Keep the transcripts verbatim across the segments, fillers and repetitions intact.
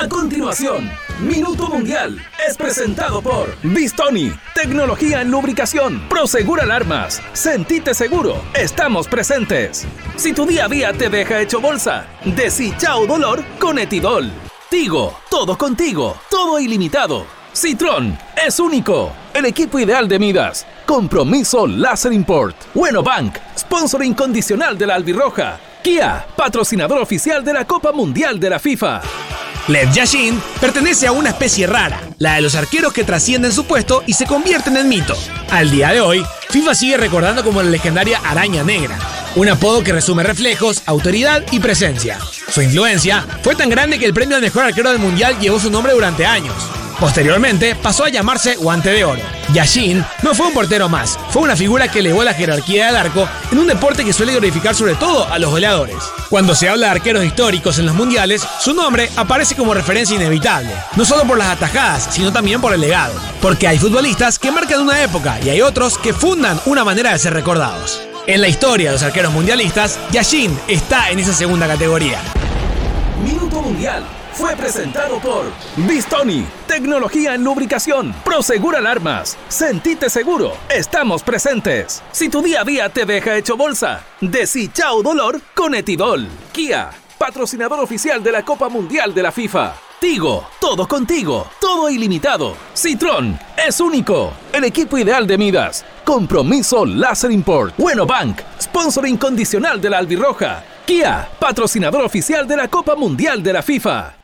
A continuación, Minuto Mundial es presentado por Bistoni, tecnología en lubricación, Prosegur Alarmas, sentite seguro, estamos presentes. Si tu día a día te deja hecho bolsa, decí chao dolor con Etidol. Tigo, todo contigo, todo ilimitado. Citrón, es único, el equipo ideal de Midas. Compromiso Láser Import. Bueno Bank, sponsor incondicional de la albirroja. Kia, patrocinador oficial de la Copa Mundial de la FIFA. Lev Yashin pertenece a una especie rara, la de los arqueros que trascienden su puesto y se convierten en mito. Al día de hoy, FIFA sigue recordando como la legendaria Araña Negra, un apodo que resume reflejos, autoridad y presencia. Su influencia fue tan grande que el premio al mejor arquero del mundial llevó su nombre durante años. Posteriormente pasó a llamarse Guante de Oro. Yashin no fue un portero más, fue una figura que elevó la jerarquía del arco en un deporte que suele glorificar sobre todo a los goleadores. Cuando se habla de arqueros históricos en los mundiales, su nombre aparece como referencia inevitable, no solo por las atajadas, sino también por el legado. Porque hay futbolistas que marcan una época y hay otros que fundan una manera de ser recordados. En la historia de los arqueros mundialistas, Yashin está en esa segunda categoría. Minuto Mundial fue presentado por Bistoni, tecnología en lubricación, Prosegur Alarmas, sentite seguro, estamos presentes. Si tu día a día te deja hecho bolsa, decí chao dolor con Etidol. Kia, patrocinador oficial de la Copa Mundial de la FIFA. Tigo, todo contigo, todo ilimitado. Citrón, es único, el equipo ideal de Midas. Compromiso Láser Import. Bueno Bank, sponsor incondicional de la albirroja. Kia, patrocinador oficial de la Copa Mundial de la FIFA.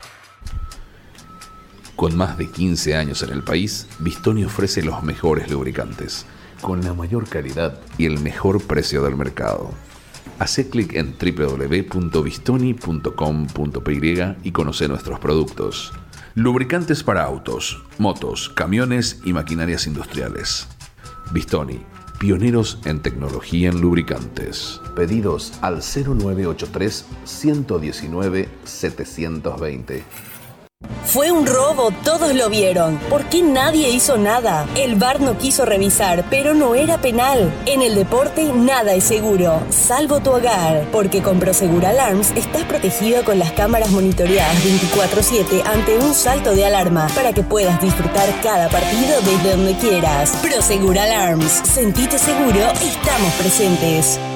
Con más de quince años en el país, Bistoni ofrece los mejores lubricantes, con la mayor calidad y el mejor precio del mercado. Hacé clic en doble u doble u doble u punto bistoni punto com punto pe ye y conoce nuestros productos. Lubricantes para autos, motos, camiones y maquinarias industriales. Bistoni, pioneros en tecnología en lubricantes. Pedidos al cero nueve ocho tres, uno uno nueve, siete dos cero. Fue un robo, todos lo vieron. ¿Por qué nadie hizo nada? El V A R no quiso revisar, pero no era penal. En el deporte nada es seguro, salvo tu hogar. Porque con Prosegur Alarms estás protegido con las cámaras monitoreadas veinticuatro siete ante un salto de alarma, para que puedas disfrutar cada partido desde donde quieras. Prosegur Alarms, sentite seguro, estamos presentes.